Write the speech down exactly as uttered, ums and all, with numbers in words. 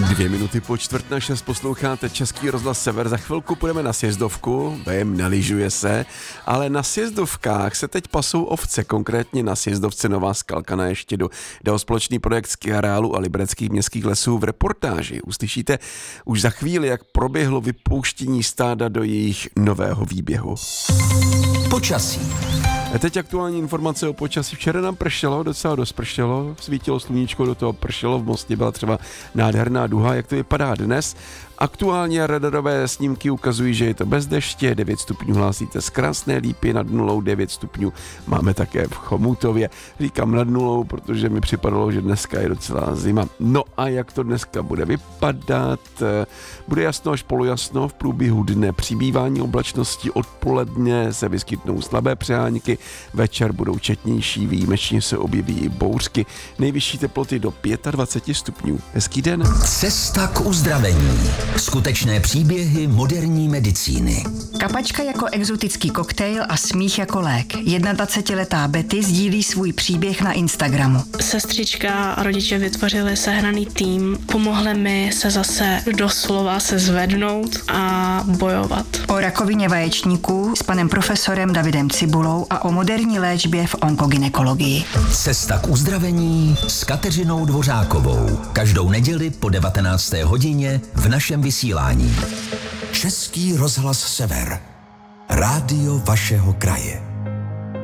Dvě minuty po čtvrt na šest posloucháte Český rozhlas Sever. Za chvilku půjdeme na sjezdovku, vím, nelyžuje se, ale na sjezdovkách se teď pasou ovce, konkrétně na sjezdovce Nová Skalka na Ještědu. Jde o společný projekt Ski Areálu a Libereckých městských lesů. V reportáži uslyšíte už za chvíli, jak proběhlo vypouštění stáda do jejich nového výběhu. Počasí. A teď aktuální informace o počasí. Včera nám pršelo, docela dost pršelo, svítilo sluníčko, do toho pršelo, v Mostě byla třeba nádherná duha. Jak to vypadá dnes? Aktuálně radarové snímky ukazují, že je to bez deště, devět stupňů hlásíte z Krásné Lípy, nad nulou devět stupňů máme také v Chomutově. Říkám nad nulou, protože mi připadalo, že dneska je docela zima. No a jak to dneska bude vypadat? Bude jasno až polojasno, v průběhu dne přibývání oblačnosti, odpoledne se vyskytnou slabé přehánky, večer budou četnější, výjimečně se objeví i bouřky, nejvyšší teploty do dvacet pět stupňů. Hezký den. Cesta k uzdravení. Skutečné příběhy moderní medicíny. Kapačka jako exotický koktejl a smích jako lék. jednadvacetiletá Betty sdílí svůj příběh na Instagramu. Sestřička a rodiče vytvořili sehraný tým. Pomohli mi se zase doslova se zvednout a bojovat. O rakovině vaječníků s panem profesorem Davidem Cibulou a o moderní léčbě v onkogynekologii. Cesta k uzdravení s Kateřinou Dvořákovou. Každou neděli po devatenácté hodině v našem vysílání. Český rozhlas Sever. Rádio vašeho kraje.